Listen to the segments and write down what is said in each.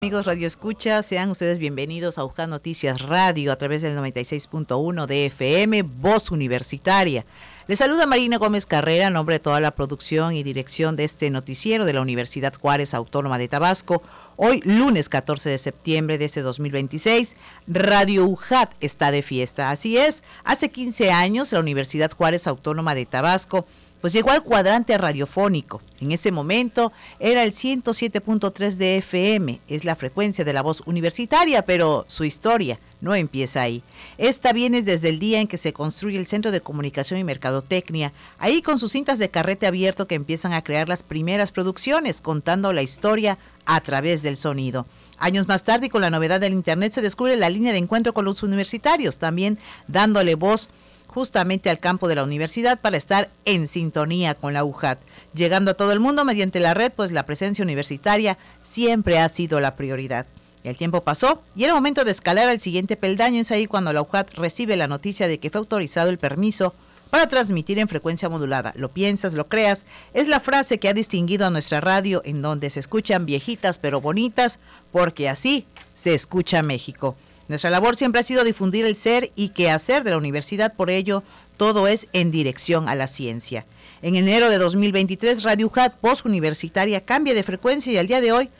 Amigos Radio Escucha, sean ustedes bienvenidos a UJAT Noticias Radio a través del 96.1 de FM, Voz Universitaria. Les saluda Marina Gómez Carrera, en nombre de toda la producción y dirección de este noticiero de la Universidad Juárez Autónoma de Tabasco. Hoy, lunes 14 de septiembre de este 2026, Radio UJAT está de fiesta. Así es, hace 15 años la Universidad Juárez Autónoma de Tabasco pues llegó al cuadrante radiofónico. En ese momento era el 107.3 de FM, es la frecuencia de la voz universitaria, pero su historia no empieza ahí. Esta viene desde el día en que se construye el Centro de Comunicación y Mercadotecnia, ahí con sus cintas de carrete abierto que empiezan a crear las primeras producciones, contando la historia a través del sonido. Años más tarde, y con la novedad del Internet, se descubre la línea de encuentro con los universitarios, también dándole voz justamente al campo de la universidad para estar en sintonía con la UJAT, llegando a todo el mundo mediante la red, pues la presencia universitaria siempre ha sido la prioridad. El tiempo pasó y era momento de escalar al siguiente peldaño. Es ahí cuando la UJAT recibe la noticia de que fue autorizado el permiso para transmitir en frecuencia modulada. Lo piensas, lo creas, es la frase que ha distinguido a nuestra radio, en donde se escuchan viejitas pero bonitas, porque así se escucha México. Nuestra labor siempre ha sido difundir el ser y quehacer de la universidad, por ello todo es en dirección a la ciencia. En enero de 2023, Radio UJAT Voz Universitaria cambia de frecuencia y al día de hoy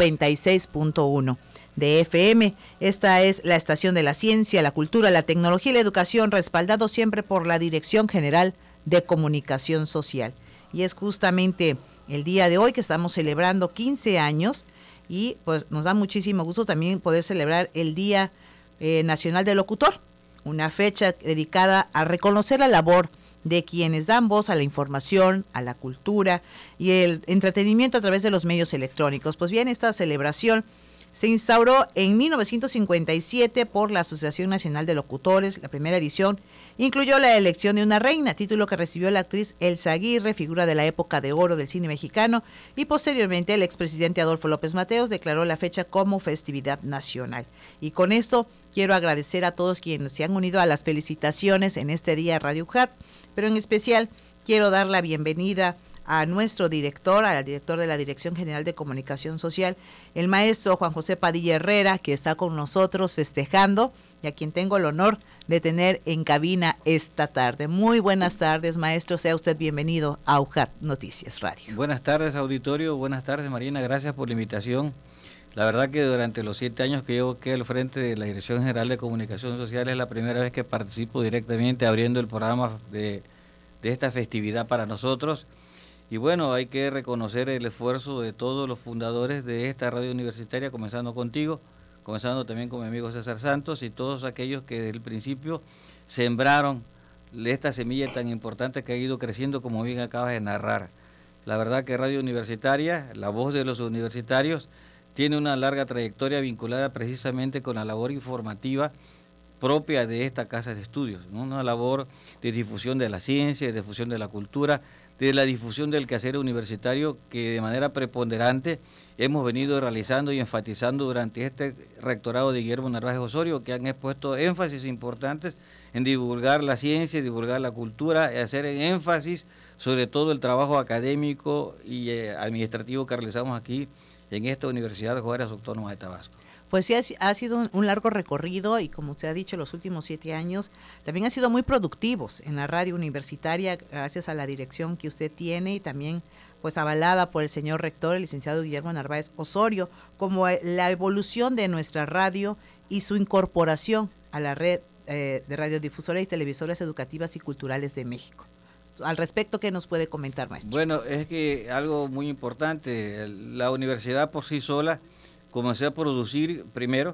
96.1 de FM. Esta es la estación de la ciencia, la cultura, la tecnología y la educación, respaldado siempre por la Dirección General de Comunicación Social. Y es justamente el día de hoy que estamos celebrando 15 años. Y pues nos da muchísimo gusto también poder celebrar el Día Nacional del Locutor, una fecha dedicada a reconocer la labor de quienes dan voz a la información, a la cultura y el entretenimiento a través de los medios electrónicos. Pues bien, esta celebración se instauró en 1957 por la Asociación Nacional de Locutores. La primera edición incluyó la elección de una reina, título que recibió la actriz Elsa Aguirre, figura de la época de oro del cine mexicano, y posteriormente el expresidente Adolfo López Mateos declaró la fecha como festividad nacional. Y con esto quiero agradecer a todos quienes se han unido a las felicitaciones en este día Radio UJAT, pero en especial quiero dar la bienvenida a nuestro director, al director de la Dirección General de Comunicación Social, el maestro Juan José Padilla Herrera, que está con nosotros festejando y a quien tengo el honor de tener en cabina esta tarde. Muy buenas tardes, maestro, sea usted bienvenido a UJAT Noticias Radio. Buenas tardes, auditorio, buenas tardes, Marina, gracias por la invitación. La verdad que durante los 7 años que llevo aquí al frente de la Dirección General de Comunicación Social es la primera vez que participo directamente abriendo el programa de esta festividad para nosotros. Y bueno, hay que reconocer el esfuerzo de todos los fundadores de esta radio universitaria, comenzando contigo, comenzando también con mi amigo César Santos y todos aquellos que desde el principio sembraron esta semilla tan importante que ha ido creciendo, como bien acabas de narrar. La verdad que Radio Universitaria, la voz de los universitarios, tiene una larga trayectoria vinculada precisamente con la labor informativa propia de esta casa de estudios, ¿no? Una labor de difusión de la ciencia, de difusión de la cultura, de la difusión del quehacer universitario que de manera preponderante hemos venido realizando y enfatizando durante este rectorado de Guillermo Narváez Osorio, que han expuesto énfasis importantes en divulgar la ciencia, divulgar la cultura, y hacer énfasis sobre todo el trabajo académico y administrativo que realizamos aquí en esta Universidad Juárez Autónoma de Tabasco. Pues sí, ha sido un largo recorrido y como usted ha dicho, los últimos 7 años también han sido muy productivos en la radio universitaria, gracias a la dirección que usted tiene y también pues avalada por el señor rector, el licenciado Guillermo Narváez Osorio, como la evolución de nuestra radio y su incorporación a la red de radiodifusoras y televisoras educativas y culturales de México. Al respecto, ¿qué nos puede comentar, maestro? Bueno, es que algo muy importante, la universidad por sí sola comencé a producir primero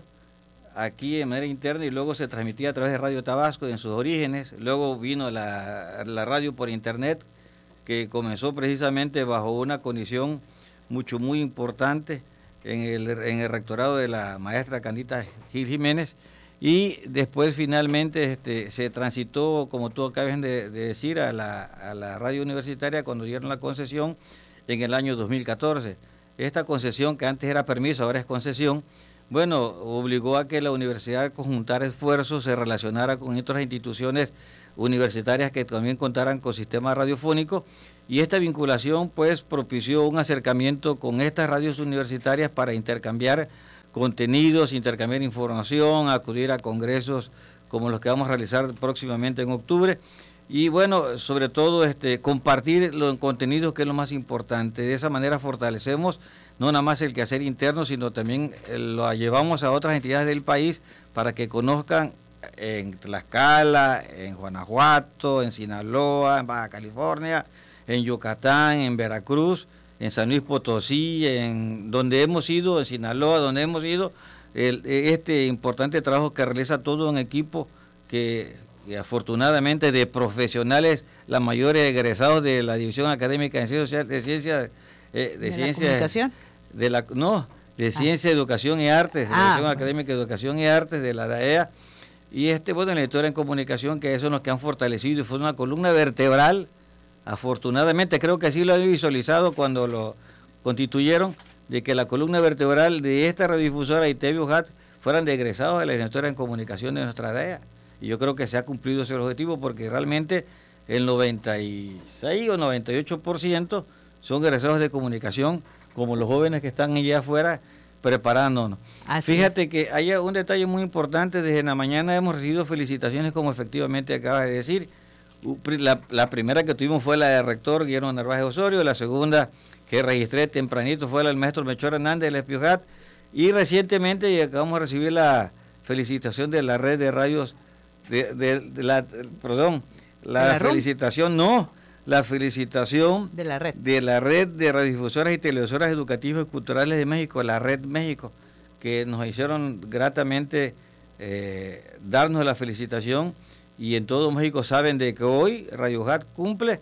aquí de manera interna y luego se transmitía a través de Radio Tabasco en sus orígenes. Luego vino la radio por internet, que comenzó precisamente bajo una condición muy importante en el rectorado de la maestra Candita Gil Jiménez, y después finalmente se transitó, como tú acabas de decir, a la radio universitaria cuando dieron la concesión en el año 2014. Esta concesión, que antes era permiso, ahora es concesión, bueno, obligó a que la universidad conjuntara esfuerzos, se relacionara con otras instituciones universitarias que también contaran con sistema radiofónico, y esta vinculación pues propició un acercamiento con estas radios universitarias para intercambiar contenidos, intercambiar información, acudir a congresos como los que vamos a realizar próximamente en octubre. Y bueno, sobre todo compartir los contenidos, que es lo más importante. De esa manera fortalecemos no nada más el quehacer interno, sino también lo llevamos a otras entidades del país para que conozcan en Tlaxcala, en Guanajuato, en Sinaloa, en Baja California, en Yucatán, en Veracruz, en San Luis Potosí, en donde hemos ido, en Sinaloa, donde hemos ido, este importante trabajo que realiza todo un equipo que afortunadamente de profesionales, la mayoría egresados de la División Académica de Ciencias, de Ciencia, comunicación, Ciencia, Educación y Artes, de la División Académica de Educación y Artes de la DAEA, y bueno, en la lectura en comunicación, que eso es lo que han fortalecido, y fue una columna vertebral, afortunadamente, creo que así lo han visualizado cuando lo constituyeron, de que la columna vertebral de esta radiodifusora ITV-UJAT fueran de egresados de la lectura en comunicación de nuestra DAEA. Y yo creo que se ha cumplido ese objetivo, porque realmente el 96 o 98% son egresados de comunicación, como los jóvenes que están allá afuera preparándonos. Fíjate que hay un detalle muy importante. Desde la mañana hemos recibido felicitaciones, como efectivamente acaba de decir. La primera que tuvimos fue la del rector Guillermo Narváez Osorio, la segunda que registré tempranito fue la del maestro Melchor Hernández del ESPIOJAT, y recientemente acabamos de recibir la felicitación de la red de radios la felicitación de la red de radiodifusoras y televisoras educativas y culturales de México, la Red México, que nos hicieron gratamente darnos la felicitación, y en todo México saben de que hoy Radio UJAT cumple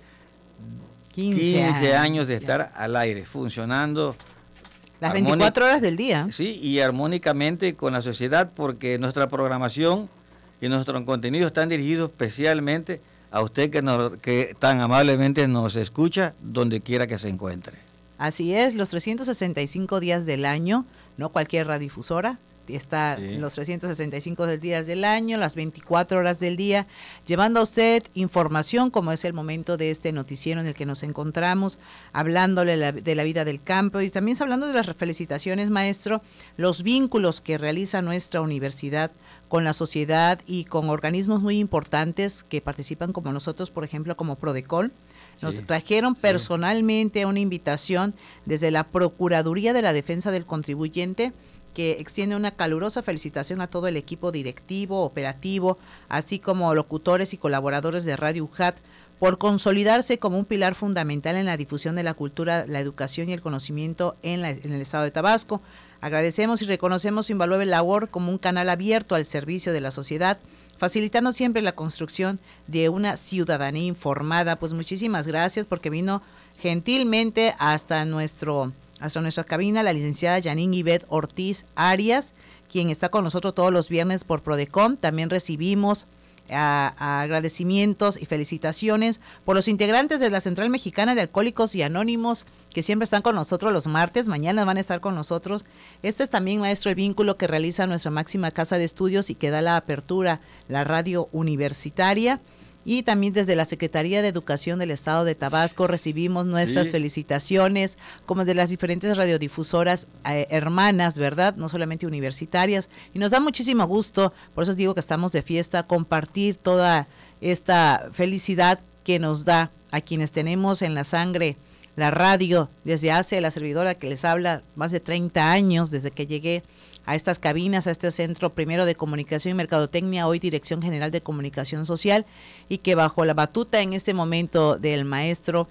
15 años de estar al aire, funcionando las 24 horas del día. Sí, y armónicamente con la sociedad, porque nuestra programación y nuestros contenidos están dirigidos especialmente a usted que tan amablemente nos escucha donde quiera que se encuentre. Así es, los 365 días del año, no cualquier radiodifusora, está los 365 días del año, las 24 horas del día, llevando a usted información, como es el momento de este noticiero en el que nos encontramos, hablándole de la vida del campo, y también hablando de las felicitaciones, maestro, los vínculos que realiza nuestra universidad con la sociedad y con organismos muy importantes que participan como nosotros, por ejemplo, como Prodecol. Nos trajeron personalmente una invitación desde la Procuraduría de la Defensa del Contribuyente, que extiende una calurosa felicitación a todo el equipo directivo, operativo, así como locutores y colaboradores de Radio UJAT, por consolidarse como un pilar fundamental en la difusión de la cultura, la educación y el conocimiento en el estado de Tabasco. Agradecemos y reconocemos su invaluable labor como un canal abierto al servicio de la sociedad, facilitando siempre la construcción de una ciudadanía informada. Pues muchísimas gracias, porque vino gentilmente hasta nuestra cabina la licenciada Janine Ivette Ortiz Arias, quien está con nosotros todos los viernes por Prodecom. También recibimos agradecimientos y felicitaciones por los integrantes de la Central Mexicana de Alcohólicos y Anónimos, que siempre están con nosotros los martes. Mañana van a estar con nosotros. Este es también, maestro, el vínculo que realiza nuestra máxima casa de estudios y que da la apertura, la radio universitaria. Y también desde la Secretaría de Educación del Estado de Tabasco recibimos nuestras felicitaciones, como de las diferentes radiodifusoras hermanas, ¿verdad? No solamente universitarias. Y nos da muchísimo gusto, por eso digo que estamos de fiesta, compartir toda esta felicidad que nos da a quienes tenemos en la sangre la radio desde hace la servidora que les habla más de 30 años, desde que llegué a estas cabinas, a este centro primero de comunicación y mercadotecnia, hoy Dirección General de Comunicación Social, y que bajo la batuta en este momento del maestro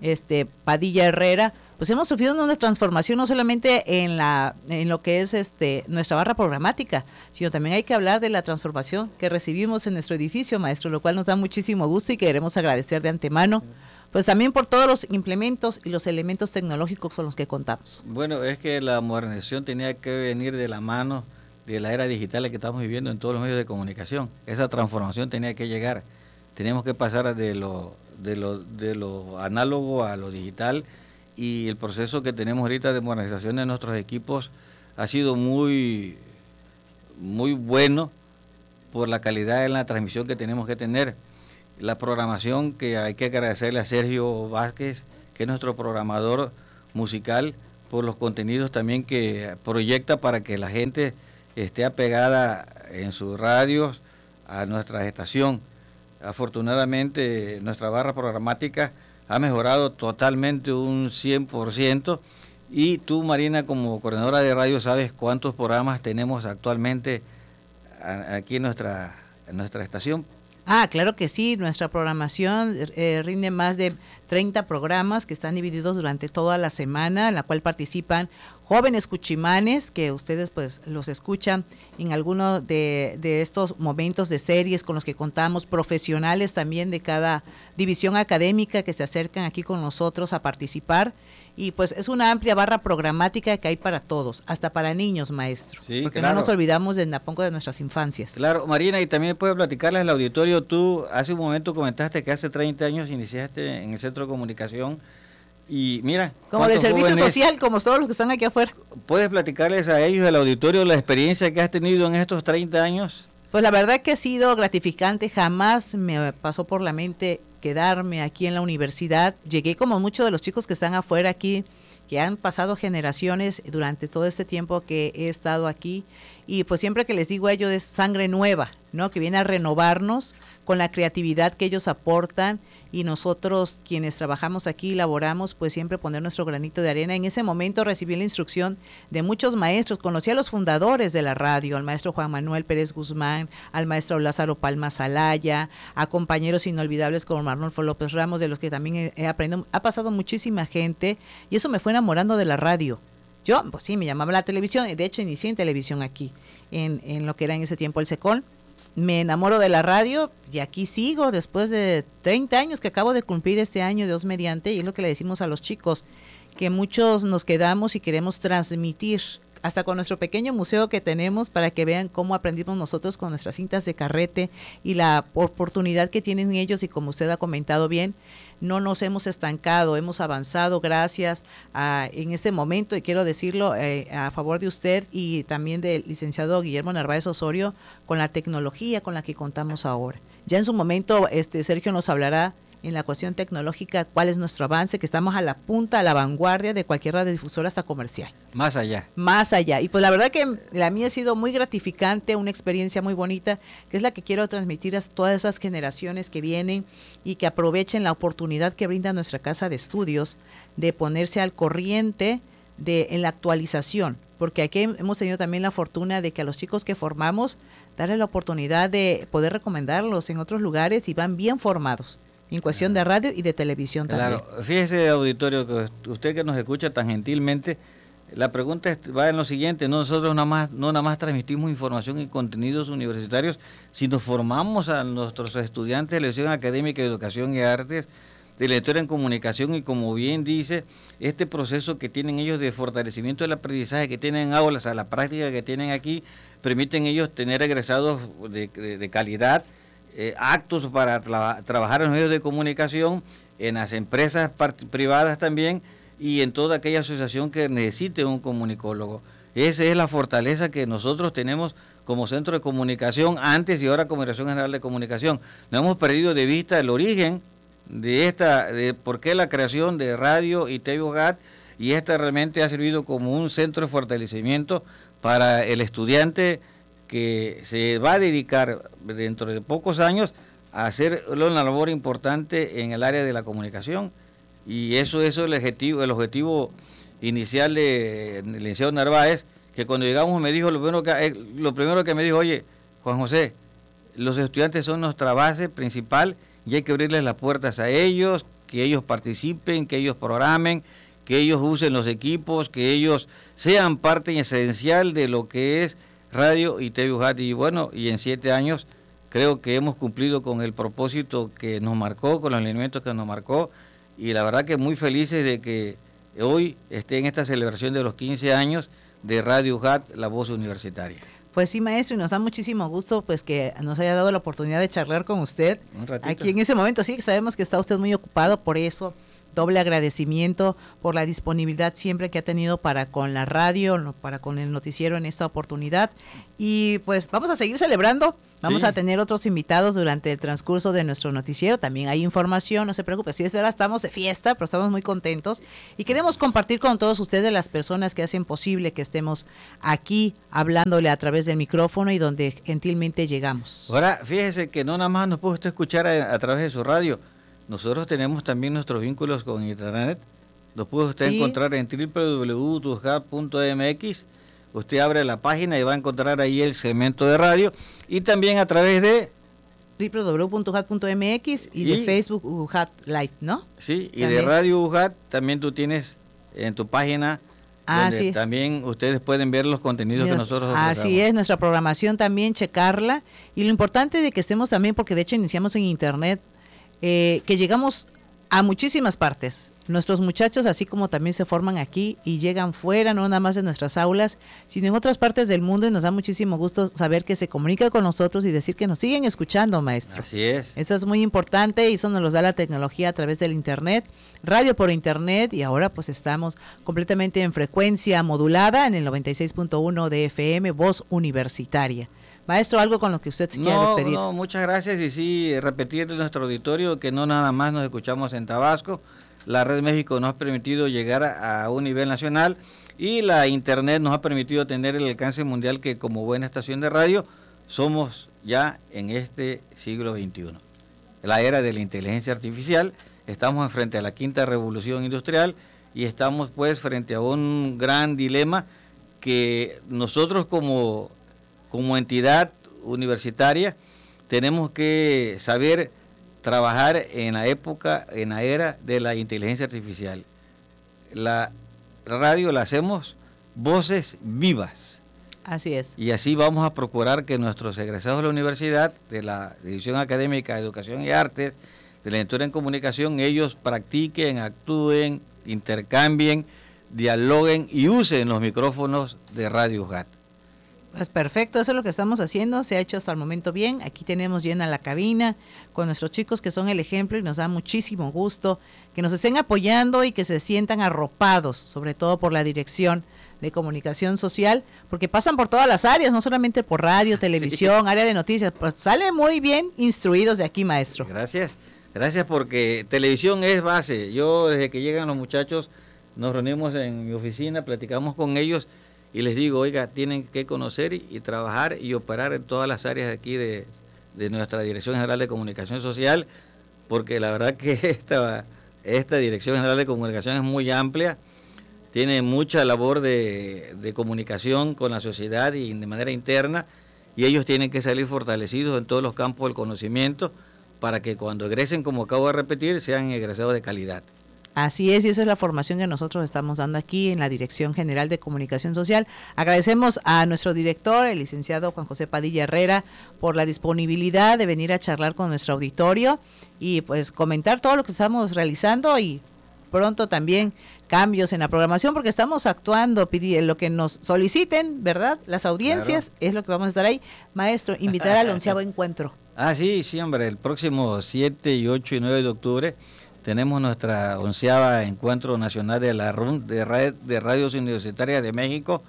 Padilla Herrera, pues hemos sufrido una transformación no solamente en lo que es nuestra barra programática, sino también hay que hablar de la transformación que recibimos en nuestro edificio, maestro, lo cual nos da muchísimo gusto y queremos agradecer de antemano, pues también por todos los implementos y los elementos tecnológicos con los que contamos. Bueno, es que la modernización tenía que venir de la mano de la era digital que estamos viviendo en todos los medios de comunicación. Esa transformación tenía que llegar. Teníamos que pasar de lo análogo a lo digital, y el proceso que tenemos ahorita de modernización de nuestros equipos ha sido muy, muy bueno por la calidad en la transmisión que tenemos que tener. La programación, que hay que agradecerle a Sergio Vázquez, que es nuestro programador musical, por los contenidos también que proyecta para que la gente esté apegada en sus radios a nuestra estación. Afortunadamente nuestra barra programática ha mejorado totalmente un 100%, y tú, Marina, como coordinadora de radio, sabes cuántos programas tenemos actualmente aquí en nuestra estación. Claro que sí, nuestra programación rinde más de 30 programas que están divididos durante toda la semana, en la cual participan jóvenes cuchimanes, que ustedes pues los escuchan en alguno de estos momentos de series con los que contamos, profesionales también de cada división académica que se acercan aquí con nosotros a participar. Y pues es una amplia barra programática que hay para todos, hasta para niños, maestro. Sí, porque claro, no nos olvidamos tampoco de nuestras infancias. Claro, Marina, y también puedes platicarles al auditorio. Tú hace un momento comentaste que hace 30 años iniciaste en el Centro de Comunicación. Y mira, como de servicio social, como todos los que están aquí afuera. ¿Puedes platicarles a ellos, al auditorio, la experiencia que has tenido en estos 30 años? Pues la verdad que ha sido gratificante. Jamás me pasó por la mente quedarme aquí en la universidad. Llegué como muchos de los chicos que están afuera aquí, que han pasado generaciones durante todo este tiempo que he estado aquí, y pues siempre que les digo a ellos es sangre nueva, ¿no? Que viene a renovarnos con la creatividad que ellos aportan, y nosotros quienes trabajamos aquí, laboramos, pues siempre poner nuestro granito de arena. En ese momento recibí la instrucción de muchos maestros, conocí a los fundadores de la radio, al maestro Juan Manuel Pérez Guzmán, al maestro Lázaro Palma Salaya, a compañeros inolvidables como Arnolfo López Ramos, de los que también he aprendido. Ha pasado muchísima gente y eso me fue enamorando de la radio. Yo, pues sí, me llamaba la televisión, y de hecho inicié en televisión aquí, en lo que era en ese tiempo el SECOL. Me enamoro de la radio y aquí sigo después de 30 años que acabo de cumplir este año, Dios mediante, y es lo que le decimos a los chicos, que muchos nos quedamos y queremos transmitir, hasta con nuestro pequeño museo que tenemos, para que vean cómo aprendimos nosotros con nuestras cintas de carrete y la oportunidad que tienen ellos, y como usted ha comentado bien, no nos hemos estancado, hemos avanzado gracias en ese momento, y quiero decirlo a favor de usted y también del licenciado Guillermo Narváez Osorio, con la tecnología con la que contamos ahora. Ya en su momento Sergio nos hablará en la cuestión tecnológica cuál es nuestro avance, que estamos a la punta, a la vanguardia de cualquier radiodifusora hasta comercial. Más allá. Más allá. Y pues la verdad que la mía ha sido muy gratificante, una experiencia muy bonita, que es la que quiero transmitir a todas esas generaciones que vienen y que aprovechen la oportunidad que brinda nuestra casa de estudios de ponerse al corriente en la actualización, porque aquí hemos tenido también la fortuna de que a los chicos que formamos, darle la oportunidad de poder recomendarlos en otros lugares, y van bien formados en cuestión de radio y de televisión también. Claro, fíjese, auditorio, que usted que nos escucha tan gentilmente, la pregunta va en lo siguiente: nosotros no nada más transmitimos información y contenidos universitarios, sino formamos a nuestros estudiantes de la Lección Académica de Educación y Artes, de lectura en comunicación, y como bien dice, este proceso que tienen ellos de fortalecimiento del aprendizaje que tienen en aulas, a la práctica que tienen aquí, permiten ellos tener egresados de calidad, actos para trabajar en los medios de comunicación, en las empresas privadas también, y en toda aquella asociación que necesite un comunicólogo. Esa es la fortaleza que nosotros tenemos como centro de comunicación, antes y ahora como Dirección General de Comunicación. No hemos perdido de vista el origen de por qué la creación de Radio y TV Hogar, y esta realmente ha servido como un centro de fortalecimiento para el estudiante que se va a dedicar dentro de pocos años a hacer una labor importante en el área de la comunicación. Y eso es el objetivo inicial del licenciado Narváez, que cuando llegamos me dijo, lo primero que me dijo: oye, Juan José, los estudiantes son nuestra base principal y hay que abrirles las puertas a ellos, que ellos participen, que ellos programen, que ellos usen los equipos, que ellos sean parte esencial de lo que es Radio y TV UJAT. Y bueno, y en 7 años creo que hemos cumplido con el propósito que nos marcó, con los alineamientos que nos marcó, y la verdad que muy felices de que hoy esté en esta celebración de los 15 años de Radio UJAT, la voz universitaria. Pues sí, maestro, y nos da muchísimo gusto pues que nos haya dado la oportunidad de charlar con usted. Un ratito. Aquí en ese momento. Sí, sabemos que está usted muy ocupado, por eso doble agradecimiento por la disponibilidad siempre que ha tenido para con la radio, para con el noticiero en esta oportunidad. Y pues vamos a seguir celebrando. Vamos a tener otros invitados durante el transcurso de nuestro noticiero. También hay información, no se preocupe. Sí, es verdad, estamos de fiesta, pero estamos muy contentos. Y queremos compartir con todos ustedes, las personas que hacen posible que estemos aquí hablándole a través del micrófono y donde gentilmente llegamos. Ahora, fíjese que no nada más nos puede usted escuchar a través de su radio. Nosotros tenemos también nuestros vínculos con Internet. Nos puede usted encontrar en www.tujat.mx. Usted abre la página y va a encontrar ahí el segmento de radio, y también a través de www.ujat.mx y de Facebook Ujat Live, ¿no? Sí, y también de Radio Ujat también tú tienes en tu página donde también ustedes pueden ver los contenidos que nosotros ofrecemos. Así es, nuestra programación también, checarla, y lo importante de que estemos también, porque de hecho iniciamos en Internet, que llegamos a muchísimas partes. Nuestros muchachos, así como también se forman aquí y llegan fuera, no nada más de nuestras aulas, sino en otras partes del mundo, y nos da muchísimo gusto saber que se comunica con nosotros y decir que nos siguen escuchando, maestro. Así es. Eso es muy importante, y eso nos lo da la tecnología a través del Internet, radio por Internet, y ahora pues estamos completamente en frecuencia modulada en el 96.1 de FM, Voz Universitaria. Maestro, ¿algo con lo que usted se quiera despedir? No, muchas gracias, y sí, repetirle a nuestro auditorio que no nada más nos escuchamos en Tabasco. La Red México nos ha permitido llegar a un nivel nacional, y la Internet nos ha permitido tener el alcance mundial que, como buena estación de radio, somos ya en este siglo XXI. La era de la inteligencia artificial, estamos frente a la quinta revolución industrial, y estamos pues frente a un gran dilema que nosotros como entidad universitaria tenemos que saber trabajar en la era de la inteligencia artificial. La radio la hacemos voces vivas. Así es. Y así vamos a procurar que nuestros egresados de la universidad, de la División Académica de Educación y Artes, de la Licenciatura en Comunicación, ellos practiquen, actúen, intercambien, dialoguen y usen los micrófonos de Radio Ujat. Pues perfecto, eso es lo que estamos haciendo, se ha hecho hasta el momento bien. Aquí tenemos llena la cabina con nuestros chicos que son el ejemplo, y nos da muchísimo gusto que nos estén apoyando y que se sientan arropados, sobre todo por la Dirección de Comunicación Social, porque pasan por todas las áreas, no solamente por radio, televisión, área de noticias, pues salen muy bien instruidos de aquí, maestro. Gracias porque televisión es base. Yo desde que llegan los muchachos nos reunimos en mi oficina, platicamos con ellos, y les digo, oiga, tienen que conocer y trabajar y operar en todas las áreas de aquí de nuestra Dirección General de Comunicación Social, porque la verdad que esta Dirección General de Comunicación es muy amplia, tiene mucha labor de comunicación con la sociedad y de manera interna, y ellos tienen que salir fortalecidos en todos los campos del conocimiento para que cuando egresen, como acabo de repetir, sean egresados de calidad. Así es, y eso es la formación que nosotros estamos dando aquí en la Dirección General de Comunicación Social. Agradecemos a nuestro director, el licenciado Juan José Padilla Herrera, por la disponibilidad de venir a charlar con nuestro auditorio y pues comentar todo lo que estamos realizando, y pronto también cambios en la programación, porque estamos actuando, lo que nos soliciten, ¿verdad? Las audiencias, claro, es lo que vamos a estar ahí. Maestro, invitar al 11º encuentro. Sí, hombre, el próximo 7, 8 y 9 de octubre tenemos nuestra 11ª Encuentro Nacional de la RUN, de Radios Universitarias de México.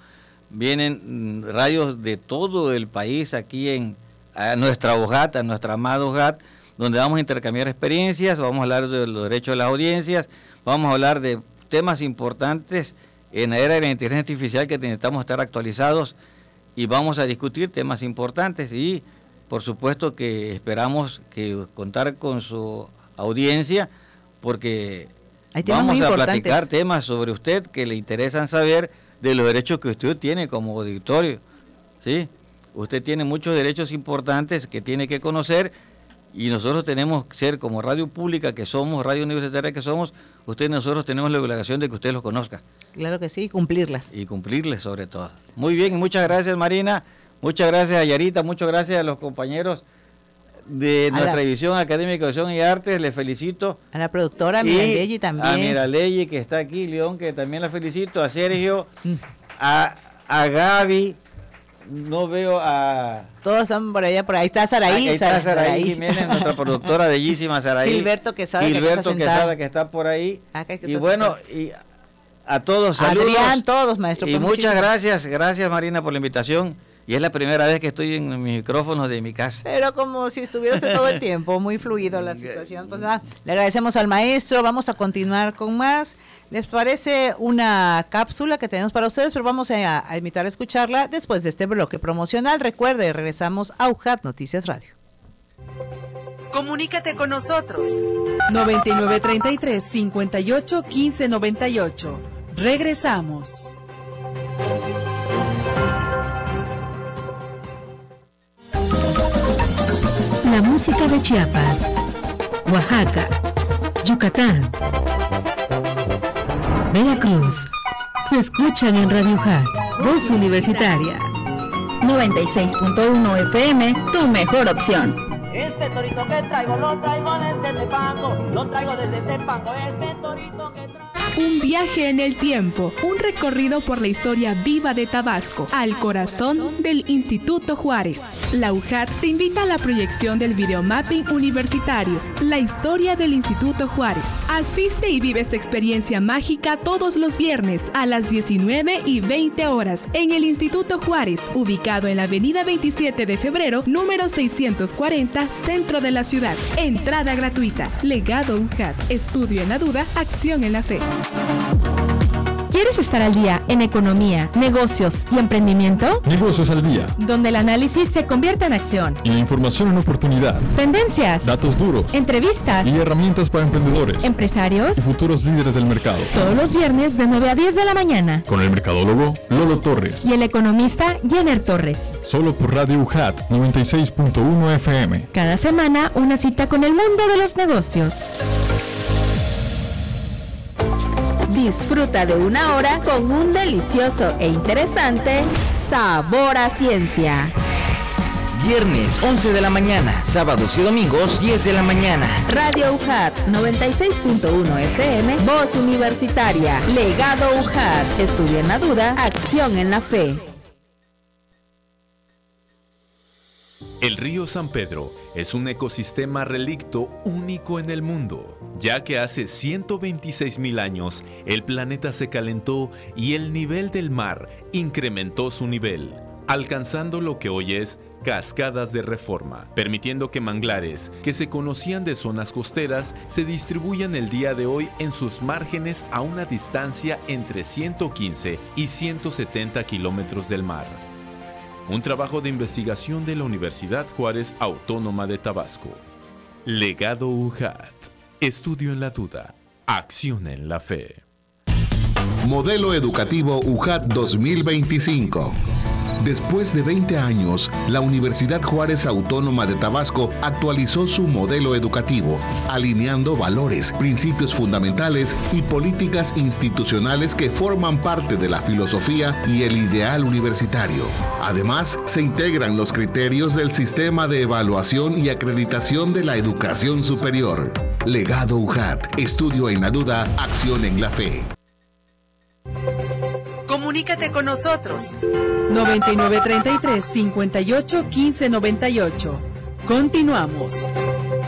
Vienen radios de todo el país aquí a nuestra Ujat, a nuestra amada Ujat, donde vamos a intercambiar experiencias, vamos a hablar de los derechos de las audiencias, vamos a hablar de temas importantes en la era de la inteligencia artificial que necesitamos estar actualizados, y vamos a discutir temas importantes, y por supuesto que esperamos contar con su audiencia, porque vamos a platicar temas sobre usted que le interesan saber, de los derechos que usted tiene como auditorio, ¿sí? Usted tiene muchos derechos importantes que tiene que conocer, y nosotros tenemos que ser, como radio pública que somos, radio universitaria que somos, nosotros tenemos la obligación de que usted los conozca. Claro que sí, cumplirlas. Y cumplirles sobre todo. Muy bien, muchas gracias, Marina, muchas gracias a Yarita, muchas gracias a los compañeros de nuestra División Académica de Educación y Artes, les felicito. A la productora Miraley también. A Miraley, que está aquí, León, que también la felicito, a Sergio, a Gaby, no veo a... Todos están por allá, por ahí está Saraí. Ahí está Saraí Jiménez, nuestra productora bellísima Saraí. Gilberto Quesada, que está por ahí. Y bueno, y a todos saludos. Adrián, todos, maestro. Y muchas gracias Marina por la invitación. Y es la primera vez que estoy en mis micrófonos de mi casa. Pero como si estuviese todo el tiempo, muy fluido la situación. Pues le agradecemos al maestro, vamos a continuar con más. ¿Les parece una cápsula que tenemos para ustedes? Pero vamos a invitar a escucharla después de este bloque promocional. Recuerde, regresamos a UJAT Noticias Radio. Comunícate con nosotros. 9933-581598. Regresamos. La música de Chiapas, Oaxaca, Yucatán, Veracruz, se escuchan en Radio UJAT, Voz Universitaria. 96.1 FM, tu mejor opción. Este torito que traigo, lo traigo desde Tepango, este torito que traigo. Un viaje en el tiempo, un recorrido por la historia viva de Tabasco, al corazón del Instituto Juárez. La UJAT te invita a la proyección del videomapping universitario, la historia del Instituto Juárez. Asiste y vive esta experiencia mágica todos los viernes a las 19:20 horas en el Instituto Juárez, ubicado en la avenida 27 de febrero, número 640, centro de la ciudad. Entrada gratuita. Legado UJAT. Estudio en la duda, acción en la fe. ¿Quieres estar al día en economía, negocios y emprendimiento? Negocios al día, donde el análisis se convierte en acción. Y la información en oportunidad. Tendencias, datos duros, entrevistas y herramientas para emprendedores, empresarios y futuros líderes del mercado. Todos los viernes de 9 a 10 de la mañana. Con el mercadólogo Lolo Torres. Y el economista Jenner Torres. Solo por Radio UJAT 96.1 FM. Cada semana una cita con el mundo de los negocios. Disfruta de una hora con un delicioso e interesante Sabor a Ciencia. Viernes 11 de la mañana, sábados y domingos 10 de la mañana. Radio UJAT 96.1 FM, Voz Universitaria. Legado UJAT, estudia en la duda, acción en la fe. El río San Pedro es un ecosistema relicto único en el mundo, ya que hace 126,000 años el planeta se calentó y el nivel del mar incrementó su nivel, alcanzando lo que hoy es Cascadas de Reforma, permitiendo que manglares que se conocían de zonas costeras se distribuyan el día de hoy en sus márgenes a una distancia entre 115 y 170 kilómetros del mar. Un trabajo de investigación de la Universidad Juárez Autónoma de Tabasco. Legado UJAT. Estudio en la duda. Acción en la fe. Modelo Educativo UJAT 2025. Después de 20 años, la Universidad Juárez Autónoma de Tabasco actualizó su modelo educativo, alineando valores, principios fundamentales y políticas institucionales que forman parte de la filosofía y el ideal universitario. Además, se integran los criterios del sistema de evaluación y acreditación de la educación superior. Legado UJAT. Estudio en la duda, acción en la fe. Comunícate con nosotros. 9933-581598. Continuamos.